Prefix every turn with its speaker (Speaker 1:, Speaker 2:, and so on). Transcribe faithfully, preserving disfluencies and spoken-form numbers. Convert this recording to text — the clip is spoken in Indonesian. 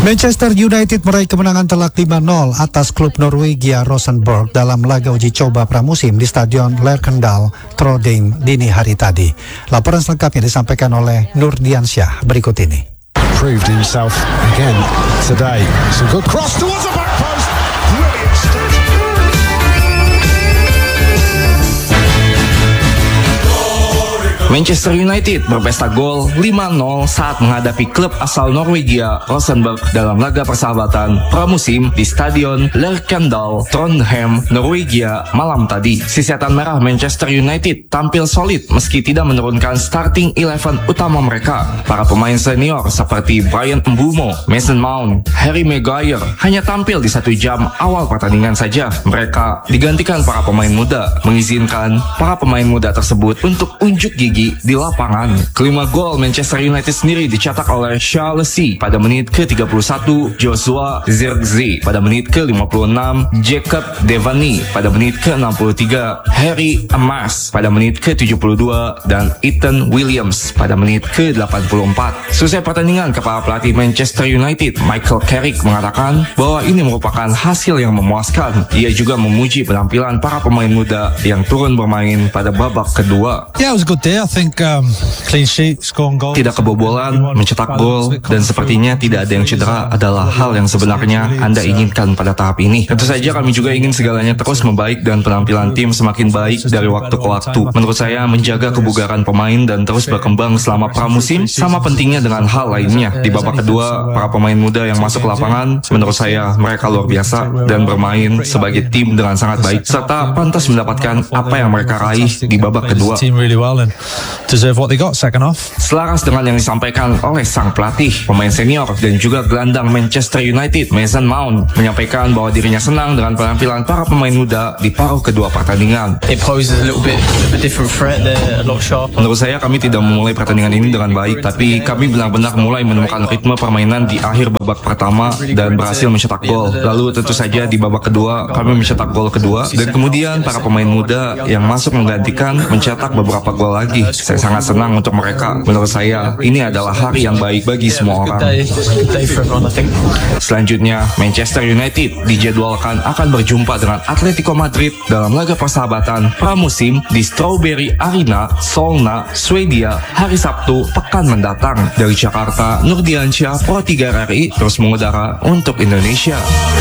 Speaker 1: Manchester United meraih kemenangan telak lima nol atas klub Norwegia Rosenborg dalam laga uji coba pramusim di Stadion Lerkendal, Trondheim dini hari tadi. Laporan selengkapnya disampaikan oleh Nurdiansyah berikut ini.
Speaker 2: Proved himself again today. Some good cross towards the back post. Brilliant start.
Speaker 3: Manchester United berpesta gol lima nol saat menghadapi klub asal Norwegia Rosenborg dalam laga persahabatan pramusim di Stadion Lerkendal, Trondheim, Norwegia malam tadi. Si setan merah Manchester United tampil solid meski tidak menurunkan starting eleven utama mereka. Para pemain senior seperti Bryan Mbeumo, Mason Mount, Harry Maguire hanya tampil di satu jam awal pertandingan saja. Mereka digantikan para pemain muda, mengizinkan para pemain muda tersebut untuk unjuk gigi di lapangan. Kelima gol Manchester United sendiri dicetak oleh Chelsea pada menit ke tiga puluh satu, Joshua Zirkzee pada menit ke lima puluh enam, Jacob Devaney pada menit ke enam puluh tiga, Harry Amars pada menit ke tujuh puluh dua, dan Ethan Williams pada menit ke delapan puluh empat. Selesai pertandingan, kepala pelatih Manchester United Michael Carrick mengatakan bahwa ini merupakan hasil yang memuaskan. Ia juga memuji penampilan para pemain muda yang turun bermain pada babak kedua.
Speaker 4: Yeah, it was a good day. I think um, clean sheet, scoring goals.
Speaker 3: Tidak kebobolan, mencetak gol, dan sepertinya tidak ada yang cedera adalah hal yang sebenarnya Anda inginkan pada tahap ini. Tentu saja kami juga ingin segalanya terus membaik dan penampilan tim semakin baik dari waktu ke waktu. Menurut saya, menjaga kebugaran pemain dan terus berkembang selama pramusim sama pentingnya dengan hal lainnya. Di babak kedua, para pemain muda yang masuk ke lapangan, menurut saya mereka luar biasa dan bermain sebagai tim dengan sangat baik, serta pantas mendapatkan apa yang mereka raih di babak kedua.
Speaker 4: Deserve what they got second half.
Speaker 3: Selaras dengan yang disampaikan oleh sang pelatih, pemain senior dan juga gelandang Manchester United Mason Mount menyampaikan bahwa dirinya senang dengan penampilan para pemain muda di paruh kedua pertandingan.
Speaker 5: It poses a little bit of a different threat there, a lot sharper.
Speaker 3: Menurut saya kami tidak memulai pertandingan ini dengan baik, tapi kami benar-benar mulai menemukan ritme permainan di akhir babak pertama dan berhasil mencetak gol. Lalu tentu saja di babak kedua kami mencetak gol kedua, dan kemudian para pemain muda yang masuk menggantikan mencetak beberapa gol lagi. Saya sangat senang untuk mereka. Menurut saya, ini adalah hari yang baik bagi semua orang. Selanjutnya, Manchester United dijadwalkan akan berjumpa dengan Atletico Madrid dalam laga persahabatan pramusim di Strawberry Arena, Solna, Swedia, hari Sabtu pekan mendatang. Dari Jakarta, Nurdiansyah, Pro tiga R R I, terus mengudara untuk Indonesia.